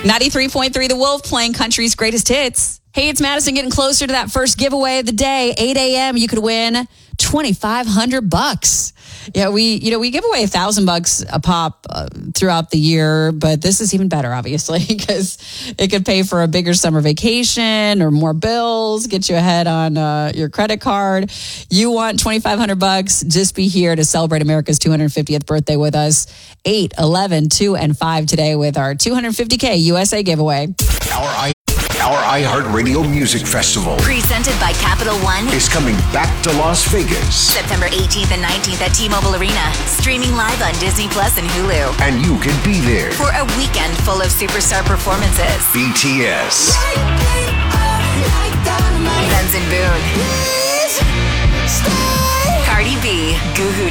93.3 The Wolf playing country's greatest hits. Hey, it's Madison getting closer to that first giveaway of the day. 8 a.m. You could win $2,500. Yeah, we give away $1,000 a pop throughout the year, but this is even better, obviously, because it could pay for a bigger summer vacation or more bills, get you ahead on your credit card. You want $2,500? Just be here to celebrate America's 250th birthday with us. 8, 11, 2, and 5 today with our $250K USA giveaway. Our iHeartRadio Music Festival, presented by Capital One, is coming back to Las Vegas. September 18th and 19th at T-Mobile Arena. Streaming live on Disney Plus and Hulu. And you can be there for a weekend full of superstar performances. BTS, Benson Boone, Cardi B, Guhu